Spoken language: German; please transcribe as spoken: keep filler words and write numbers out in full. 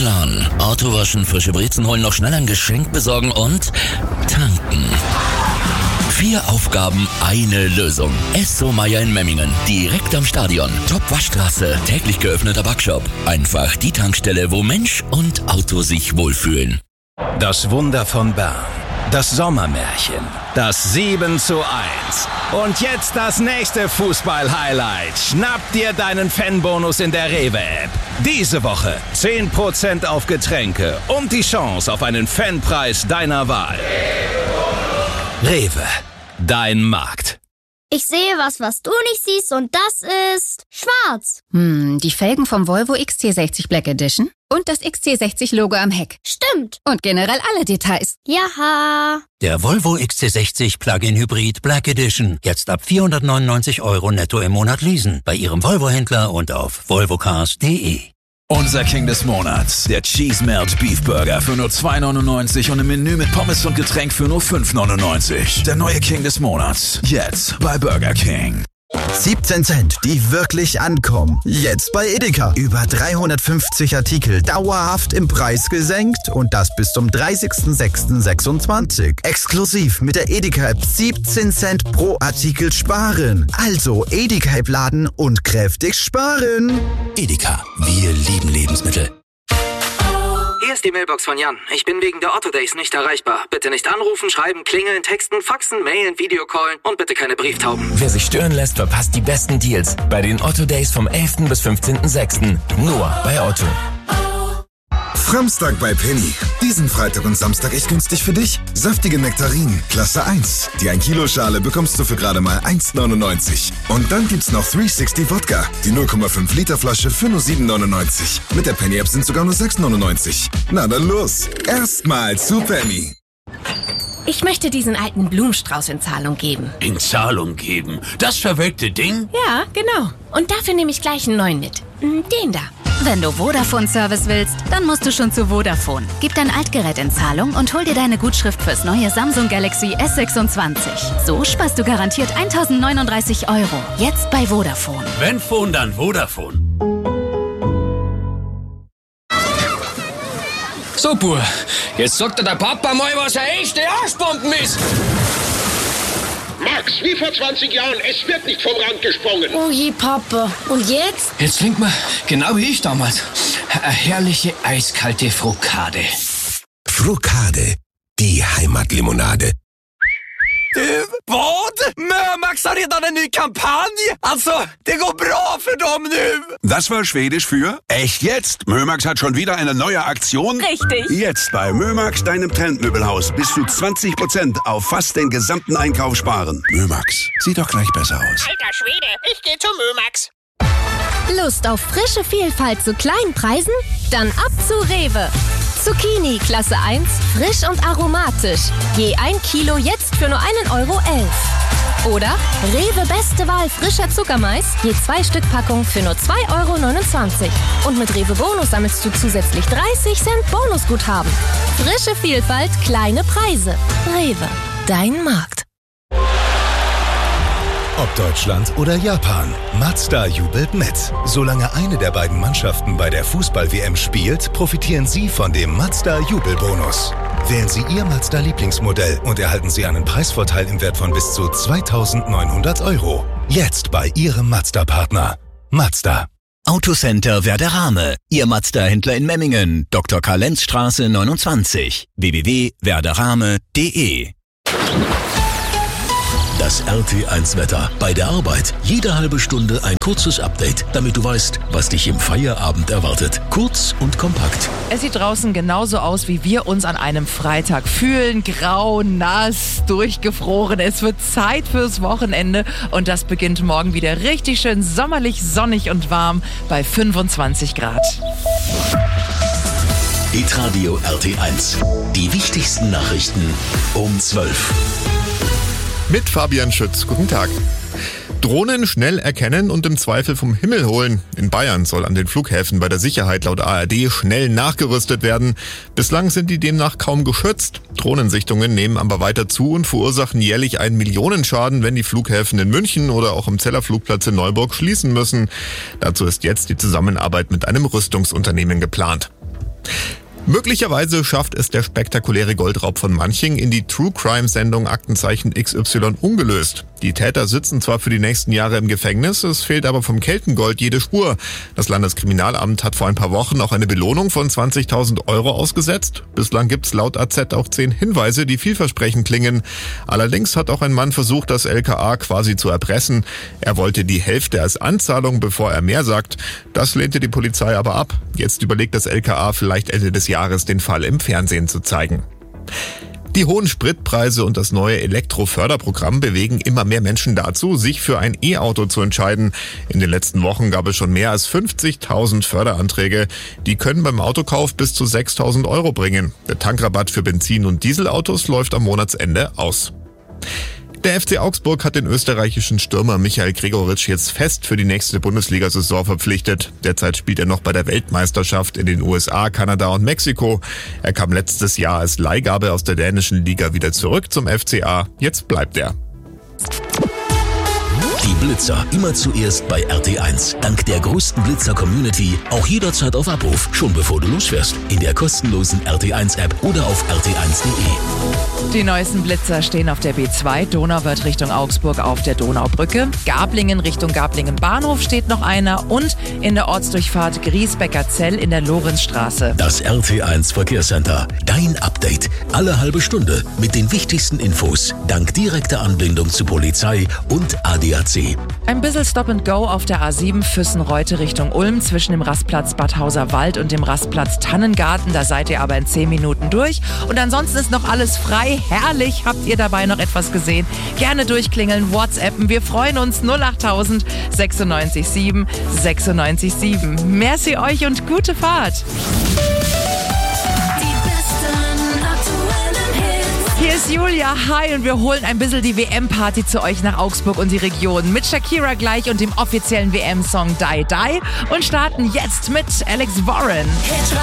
Plan. Auto waschen, frische Brezen holen, noch schnell ein Geschenk besorgen und tanken. Vier Aufgaben, eine Lösung. Esso Meier in Memmingen. Direkt am Stadion. Top-Waschstraße. Täglich geöffneter Backshop. Einfach die Tankstelle, wo Mensch und Auto sich wohlfühlen. Das Wunder von Bern. Das Sommermärchen. Das sieben zu eins. Und jetzt das nächste Fußball-Highlight. Schnapp dir deinen Fanbonus in der Rewe-App. Diese Woche zehn Prozent auf Getränke und die Chance auf einen Fanpreis deiner Wahl. Rewe, dein Markt. Ich sehe was, was du nicht siehst, und das ist schwarz. Hm, die Felgen vom Volvo X C sechzig Black Edition und das X C sechzig Logo am Heck. Stimmt. Und generell alle Details. Jaha. Der Volvo X C sechzig Plug-in Hybrid Black Edition. Jetzt ab vierhundertneunundneunzig Euro netto im Monat leasen. Bei Ihrem Volvo-Händler und auf volvocars punkt de. Unser King des Monats, der Cheese Melt Beef Burger für nur zwei neunundneunzig und im Menü mit Pommes und Getränk für nur fünf neunundneunzig. Der neue King des Monats, jetzt bei Burger King. siebzehn Cent, die wirklich ankommen. Jetzt bei Edeka. Über dreihundertfünfzig Artikel dauerhaft im Preis gesenkt und das bis zum dreißigsten sechsten sechsundzwanzig. Exklusiv mit der Edeka-App siebzehn Cent pro Artikel sparen. Also Edeka-App laden und kräftig sparen. Edeka, wir lieben Lebensmittel. Hier ist die Mailbox von Jan. Ich bin wegen der Otto Days nicht erreichbar. Bitte nicht anrufen, schreiben, klingeln, texten, faxen, mailen, Videocallen und bitte keine Brieftauben. Wer sich stören lässt, verpasst die besten Deals bei den Otto Days vom elften bis fünfzehnten sechsten Nur bei Otto. Framstag bei Penny. Diesen Freitag und Samstag echt günstig für dich. Saftige Nektarinen, Klasse eins. Die ein Kilo Schale bekommst du für gerade mal eins neunundneunzig. Und dann gibt's noch dreihundertsechzig Wodka. Die null Komma fünf Liter Flasche für nur sieben neunundneunzig. Mit der Penny App sind sogar nur sechs neunundneunzig. Na dann los. Erstmal zu Penny. Ich möchte diesen alten Blumenstrauß in Zahlung geben. In Zahlung geben? Das verwelkte Ding? Ja, genau. Und dafür nehme ich gleich einen neuen mit. Den da. Wenn du Vodafone-Service willst, dann musst du schon zu Vodafone. Gib dein Altgerät in Zahlung und hol dir deine Gutschrift fürs neue Samsung Galaxy S sechsundzwanzig. So sparst du garantiert eintausendneununddreißig Euro. Jetzt bei Vodafone. Wenn Phone, dann Vodafone. So, Bub, jetzt sagt dir der Papa mal, was eine echte Arschbomben ist. Max, wie vor zwanzig Jahren, es wird nicht vom Rand gesprungen. Oh je, Papa. Und jetzt? Jetzt klingt man genau wie ich damals. Eine herrliche, eiskalte Frukade. Frukade, die Heimatlimonade. Du, vad? Max har redan en ny kampanj. Alltså, det går bra för dem nu. Das war Schwedisch für echt jetzt. Mömax hat schon wieder eine neue Aktion. Richtig. Jetzt bei Mömax, deinem Trendmöbelhaus, bis zu zwanzig Prozent auf fast den gesamten Einkauf sparen. Mömax, sieht doch gleich besser aus. Alter Schwede, ich gehe zu Mömax. Lust auf frische Vielfalt zu kleinen Preisen? Dann ab zu Rewe. Zucchini Klasse eins, frisch und aromatisch. Je ein Kilo jetzt für nur einen Euro elf. Oder Rewe Beste Wahl frischer Zuckermais, je zwei Stück Packung für nur zwei Euro neunundzwanzig. Und mit Rewe Bonus sammelst du zusätzlich dreißig Cent Bonusguthaben. Frische Vielfalt, kleine Preise. Rewe, dein Markt. Ob Deutschland oder Japan, Mazda jubelt mit. Solange eine der beiden Mannschaften bei der Fußball-W M spielt, profitieren Sie von dem Mazda-Jubelbonus. Wählen Sie Ihr Mazda-Lieblingsmodell und erhalten Sie einen Preisvorteil im Wert von bis zu zweitausendneunhundert Euro. Jetzt bei Ihrem Mazda-Partner. Mazda. Autocenter Werderame, Ihr Mazda-Händler in Memmingen, Doktor Karl-Lenz-Straße neunundzwanzig, w w w punkt werderame punkt de. Das R T eins Wetter. Bei der Arbeit jede halbe Stunde ein kurzes Update, damit du weißt, was dich im Feierabend erwartet. Kurz und kompakt. Es sieht draußen genauso aus, wie wir uns an einem Freitag fühlen. Grau, nass, durchgefroren. Es wird Zeit fürs Wochenende und das beginnt morgen wieder richtig schön sommerlich, sonnig und warm bei fünfundzwanzig Grad. Hitradio R T eins. Die wichtigsten Nachrichten um zwölf. Mit Fabian Schütz. Guten Tag. Drohnen schnell erkennen und im Zweifel vom Himmel holen. In Bayern soll an den Flughäfen bei der Sicherheit laut A R D schnell nachgerüstet werden. Bislang sind die demnach kaum geschützt. Drohnensichtungen nehmen aber weiter zu und verursachen jährlich einen Millionenschaden, wenn die Flughäfen in München oder auch im Zeller Flugplatz in Neuburg schließen müssen. Dazu ist jetzt die Zusammenarbeit mit einem Rüstungsunternehmen geplant. Möglicherweise schafft es der spektakuläre Goldraub von Manching in die True-Crime-Sendung Aktenzeichen X Y ungelöst. Die Täter sitzen zwar für die nächsten Jahre im Gefängnis, es fehlt aber vom Keltengold jede Spur. Das Landeskriminalamt hat vor ein paar Wochen auch eine Belohnung von zwanzigtausend Euro ausgesetzt. Bislang gibt's laut A Z auch zehn Hinweise, die vielversprechend klingen. Allerdings hat auch ein Mann versucht, das L K A quasi zu erpressen. Er wollte die Hälfte als Anzahlung, bevor er mehr sagt. Das lehnte die Polizei aber ab. Jetzt überlegt das L K A vielleicht Ende des Jahres den Fall im Fernsehen zu zeigen. Die hohen Spritpreise und das neue Elektroförderprogramm bewegen immer mehr Menschen dazu, sich für ein E-Auto zu entscheiden. In den letzten Wochen gab es schon mehr als fünfzigtausend Förderanträge. Die können beim Autokauf bis zu sechstausend Euro bringen. Der Tankrabatt für Benzin- und Dieselautos läuft am Monatsende aus. Der F C Augsburg hat den österreichischen Stürmer Michael Gregoritsch jetzt fest für die nächste Bundesliga-Saison verpflichtet. Derzeit spielt er noch bei der Weltmeisterschaft in den U S A, Kanada und Mexiko. Er kam letztes Jahr als Leihgabe aus der dänischen Liga wieder zurück zum F C A. Jetzt bleibt er. Die Blitzer immer zuerst bei R T eins. Dank der größten Blitzer-Community auch jederzeit auf Abruf, schon bevor du losfährst. In der kostenlosen R T eins App oder auf r t eins punkt de. Die neuesten Blitzer stehen auf der B zwei, Donauwörth Richtung Augsburg auf der Donaubrücke. Gablingen Richtung Gablingen Bahnhof steht noch einer und in der Ortsdurchfahrt Griesbecker-Zell in der Lorenzstraße. Das R T eins Verkehrscenter. Dein Update. Alle halbe Stunde mit den wichtigsten Infos. Dank direkter Anbindung zu Polizei und A D A C. Ein bisschen Stop and Go auf der A sieben Füssen-Reute Richtung Ulm zwischen dem Rastplatz Bad Hauser-Wald und dem Rastplatz Tannengarten. Da seid ihr aber in zehn Minuten durch. Und ansonsten ist noch alles frei. Herrlich. Habt ihr dabei noch etwas gesehen? Gerne durchklingeln, WhatsAppen. Wir freuen uns. null achttausend sechsundneunzig sieben sechsundneunzig sieben. Merci euch und gute Fahrt. Hier ist Julia, hi, und wir holen ein bisschen die W M-Party zu euch nach Augsburg und die Region mit Shakira gleich und dem offiziellen W M-Song Die Die und starten jetzt mit Alex Warren.